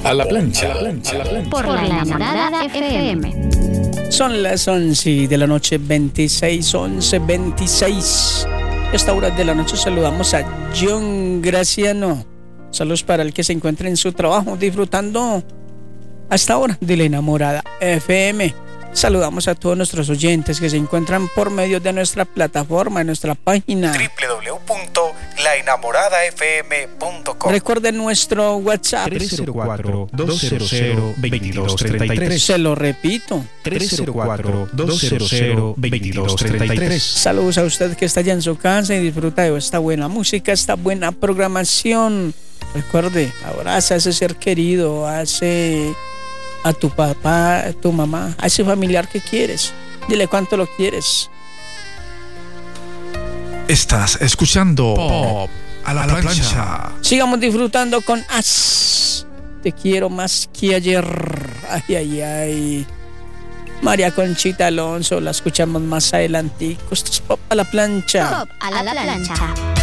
A la plancha. Por la Enamorada FM. Son las 11 de la noche, 26. Esta hora de la noche saludamos a John Graciano. Saludos para el que se encuentra en su trabajo disfrutando hasta ahora de la Enamorada FM. Saludamos a todos nuestros oyentes que se encuentran por medio de nuestra plataforma, en nuestra página www.laenamoradafm.com. Recuerden nuestro WhatsApp 304-200-2233. Se lo repito, 304-200-2233. saludos a usted que está allá en su casa y disfruta de esta buena música, esta buena programación. Recuerde, abraza a ese ser querido, hace a tu papá, a tu mamá, a ese familiar que quieres. Dile cuánto lo quieres. Estás escuchando Pop a la plancha. Sigamos disfrutando con As. Te quiero más que ayer. Ay, ay, ay. María Conchita Alonso, la escuchamos más adelante. Esto es Pop a la plancha. Pop a la plancha.